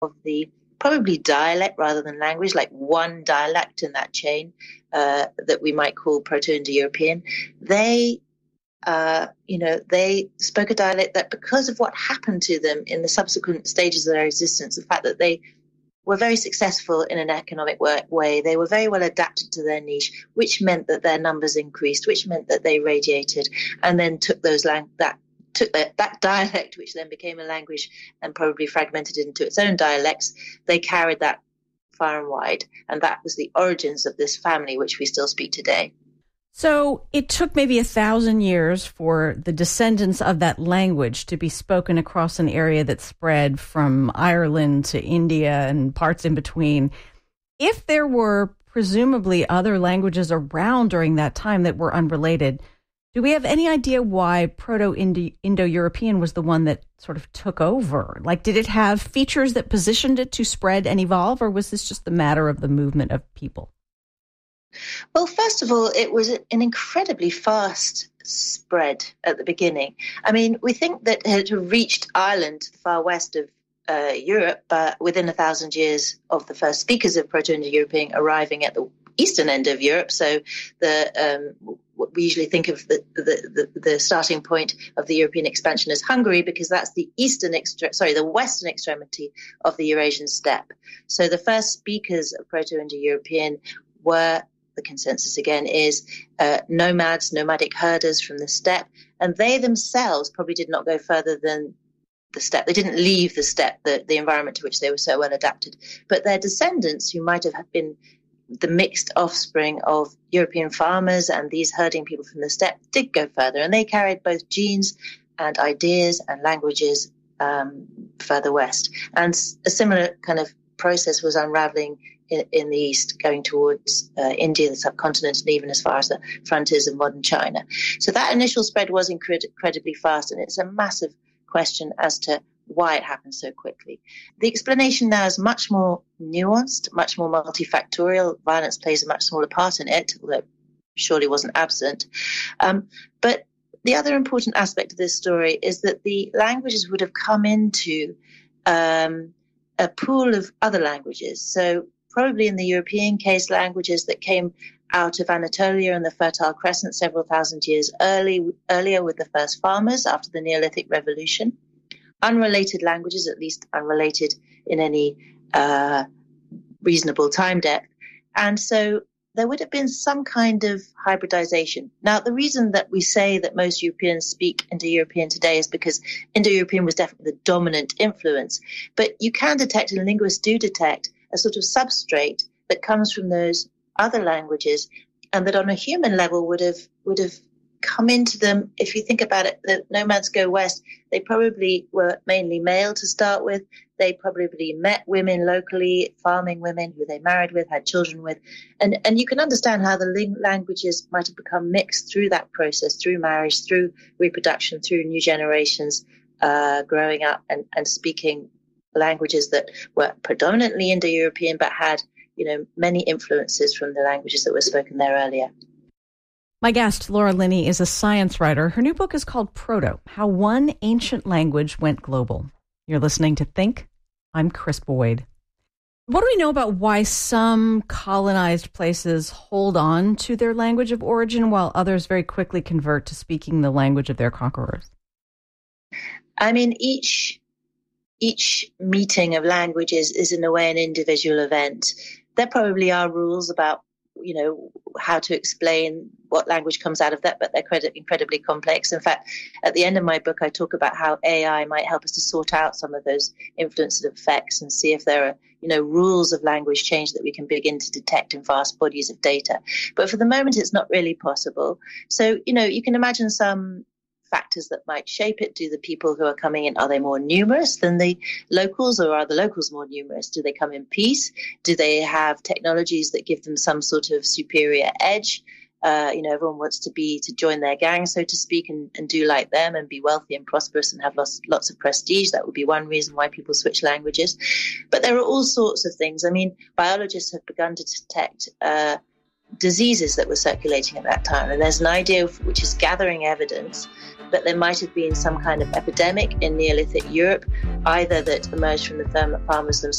the probably dialect rather than language, like one dialect in that chain that we might call Proto-Indo-European. They spoke a dialect that, because of what happened to them in the subsequent stages of their existence, the fact that they were very successful in an economic way, they were very well adapted to their niche, which meant that their numbers increased, which meant that they radiated, and then took that dialect, which then became a language and probably fragmented into its own dialects. They carried that far and wide, and that was the origins of this family, which we still speak today. So it took maybe 1,000 years for the descendants of that language to be spoken across an area that spread from Ireland to India and parts in between. If there were presumably other languages around during that time that were unrelated, do we have any idea why Proto-Indo-European was the one that sort of took over? Like, did it have features that positioned it to spread and evolve, or was this just a matter of the movement of people? Well, first of all, it was an incredibly fast spread at the beginning. I mean, we think that it had reached Ireland, the far west of Europe, within 1,000 years of the first speakers of Proto-Indo-European arriving at the eastern end of Europe. So we usually think of the starting point of the European expansion as Hungary, because that's the western extremity of the Eurasian steppe. So the first speakers of Proto-Indo-European were, the consensus again is, nomadic herders from the steppe, and they themselves probably did not go further than the steppe. They didn't leave the steppe, the environment to which they were so well adapted. But their descendants, who might have been the mixed offspring of European farmers and these herding people from the steppe, did go further, and they carried both genes and ideas and languages further west. And a similar kind of process was unraveling in the east, going towards India, the subcontinent, and even as far as the frontiers of modern China. So that initial spread was incredibly fast, and it's a massive question as to why it happened so quickly. The explanation now is much more nuanced, much more multifactorial. Violence plays a much smaller part in it, although it surely wasn't absent. But the other important aspect of this story is that the languages would have come into a pool of other languages. So probably in the European case, languages that came out of Anatolia and the Fertile Crescent several thousand years earlier with the first farmers after the Neolithic Revolution. Unrelated languages, at least unrelated in any reasonable time depth. And so there would have been some kind of hybridization. Now, the reason that we say that most Europeans speak Indo-European today is because Indo-European was definitely the dominant influence. But you can detect, and linguists do detect, a sort of substrate that comes from those other languages, and that on a human level would have come into them. If you think about it, the nomads go west. They probably were mainly male to start with. They probably met women locally, farming women who they married with, had children with. And you can understand how the languages might have become mixed through that process, through marriage, through reproduction, through new generations growing up and speaking languages that were predominantly Indo-European, but had, many influences from the languages that were spoken there earlier. My guest, Laura Linney, is a science writer. Her new book is called Proto: How One Ancient Language Went Global. You're listening to Think. I'm Chris Boyd. What do we know about why some colonized places hold on to their language of origin while others very quickly convert to speaking the language of their conquerors? I mean, each meeting of languages is in a way an individual event. There probably are rules about how to explain what language comes out of that, but they're incredibly complex. In fact, at the end of my book, I talk about how AI might help us to sort out some of those influences and effects and see if there are, rules of language change that we can begin to detect in vast bodies of data. But for the moment, it's not really possible. So, you can imagine some factors that might shape it. Do the people who are coming in, are they more numerous than the locals, or are the locals more numerous? Do they come in peace? Do they have technologies that give them some sort of superior edge? Everyone wants to join their gang, so to speak, and do like them and be wealthy and prosperous and have lots of prestige. That would be one reason why people switch languages. But there are all sorts of things. I mean, biologists have begun to detect diseases that were circulating at that time. And there's an idea which is gathering evidence that there might have been some kind of epidemic in Neolithic Europe either that emerged from the farmers themselves